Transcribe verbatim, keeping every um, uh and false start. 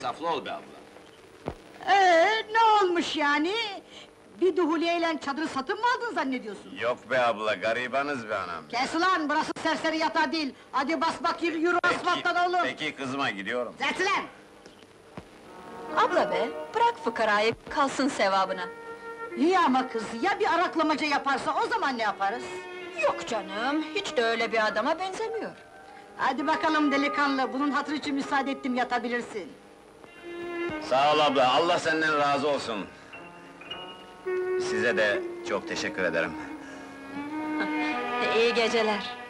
Saflı ol be abla. Ee, ne olmuş yani? Bir duhuliyeyle çadırı satın mı aldın zannediyorsun? Yok be abla, garibanız be anam. Kes ulan, burası serseri yatağı değil! Hadi bas bakayım, yürü asfalttan oğlum! Peki kızma, gidiyorum. Zertilen! Abla be, bırak fıkarayı, kalsın sevabına. İyi ama kız, ya bir araklamaca yaparsa, o zaman ne yaparız? Yok canım, hiç de öyle bir adama benzemiyor. Hadi bakalım delikanlı, bunun hatırı için müsaade ettim, yatabilirsin. Sağ ol abla, Allah senden razı olsun. Size de çok teşekkür ederim. İyi geceler.